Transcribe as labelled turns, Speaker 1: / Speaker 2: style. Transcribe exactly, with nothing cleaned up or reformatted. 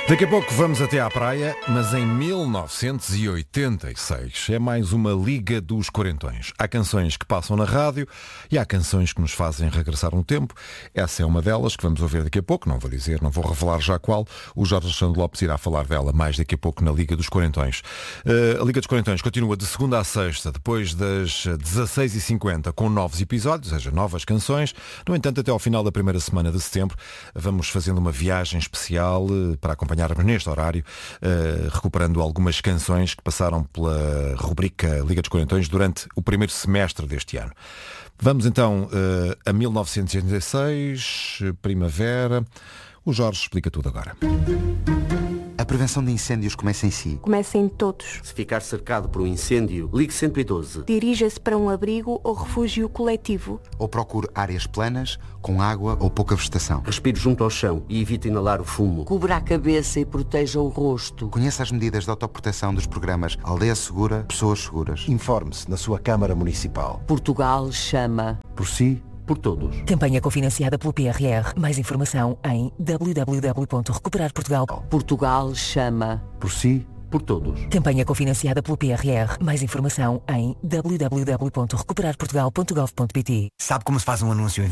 Speaker 1: Daqui a pouco vamos até à praia, mas em mil novecentos e oitenta e seis é mais uma Liga dos Quarentões. Há canções que passam na rádio e há canções que nos fazem regressar um tempo. Essa é uma delas que vamos ouvir daqui a pouco, não vou dizer, não vou revelar já qual. O Jorge Alexandre Lopes irá falar dela mais daqui a pouco na Liga dos Quarentões. Uh, a Liga dos Quarentões continua de segunda a sexta, depois das dezasseis e cinquenta, com novos episódios, ou seja, novas canções. No entanto, até ao final da primeira semana de setembro, vamos fazendo uma viagem especial uh, para acompanhar neste horário, uh, recuperando algumas canções que passaram pela rubrica Liga dos Quarentões durante o primeiro semestre deste ano. Vamos então uh, a mil novecentos e oitenta e seis, primavera. O Jorge explica tudo agora.
Speaker 2: A prevenção de incêndios começa em si.
Speaker 3: Começa em todos.
Speaker 4: Se ficar cercado por um incêndio, ligue cento e doze.
Speaker 3: Dirija-se para um abrigo ou refúgio coletivo.
Speaker 2: Ou procure áreas planas, com água ou pouca vegetação.
Speaker 4: Respire junto ao chão e evite inalar o fumo.
Speaker 5: Cubra a cabeça e proteja o rosto.
Speaker 2: Conheça as medidas de autoproteção dos programas Aldeia Segura, Pessoas Seguras.
Speaker 6: Informe-se na sua Câmara Municipal.
Speaker 5: Portugal chama.
Speaker 6: Por si,
Speaker 4: por todos.
Speaker 7: Campanha cofinanciada pelo P R R. Mais informação em w w w ponto recuperar portugal.
Speaker 5: Portugal chama.
Speaker 6: Por si,
Speaker 4: por todos.
Speaker 7: Campanha cofinanciada pelo P R R. Mais informação em w w w ponto recuperar portugal ponto gov ponto p t.
Speaker 8: Sabe como se faz um anúncio em